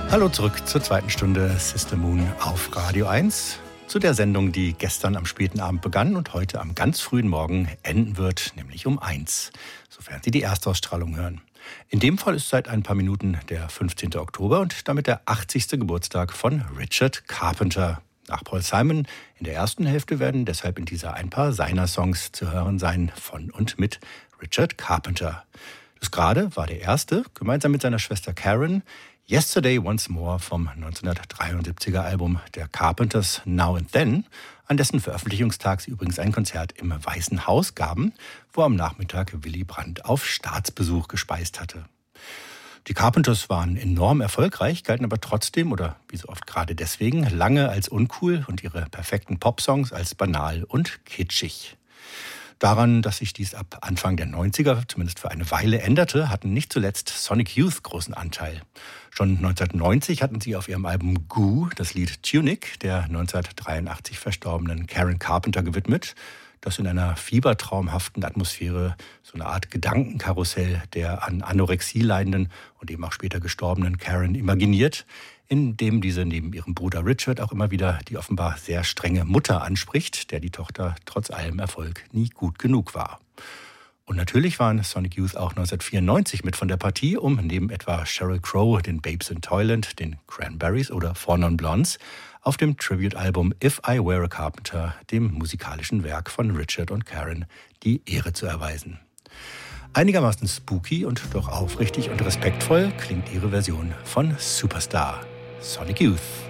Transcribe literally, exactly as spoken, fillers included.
Hallo zurück zur zweiten Stunde Sister Moon auf Radio eins. Zu der Sendung, die gestern am späten Abend begann und heute am ganz frühen Morgen enden wird, nämlich um eins, sofern Sie die Erstausstrahlung hören. In dem Fall ist seit ein paar Minuten der fünfzehnten Oktober und damit der achtzigste Geburtstag von Richard Carpenter. Nach Paul Simon in der ersten Hälfte werden deshalb in dieser ein paar seiner Songs zu hören sein von und mit Richard Carpenter. Das gerade war der erste, gemeinsam mit seiner Schwester Karen, Yesterday Once More vom neunzehnhundertdreiundsiebziger Album der Carpenters Now and Then, an dessen Veröffentlichungstag sie übrigens ein Konzert im Weißen Haus gaben, wo am Nachmittag Willy Brandt auf Staatsbesuch gespeist hatte. Die Carpenters waren enorm erfolgreich, galten aber trotzdem, oder wie so oft gerade deswegen, lange als uncool und ihre perfekten Popsongs als banal und kitschig. Daran, dass sich dies ab Anfang der neunziger zumindest für eine Weile änderte, hatten nicht zuletzt Sonic Youth großen Anteil. Schon neunzehnhundertneunzig hatten sie auf ihrem Album Goo das Lied Tunic der neunzehnhundertdreiundachtzig verstorbenen Karen Carpenter gewidmet, das in einer fiebertraumhaften Atmosphäre so eine Art Gedankenkarussell der an Anorexie leidenden und eben auch später gestorbenen Karen imaginiert, in dem diese neben ihrem Bruder Richard auch immer wieder die offenbar sehr strenge Mutter anspricht, der die Tochter trotz allem Erfolg nie gut genug war. Und natürlich waren Sonic Youth auch neunzehnhundertvierundneunzig mit von der Partie, um neben etwa Sheryl Crow, den Babes in Toyland, den Cranberries oder Four Non Blondes auf dem Tribute-Album If I Were a Carpenter, dem musikalischen Werk von Richard und Karen, die Ehre zu erweisen. Einigermaßen spooky und doch aufrichtig und respektvoll klingt ihre Version von Superstar, Sonic Youth.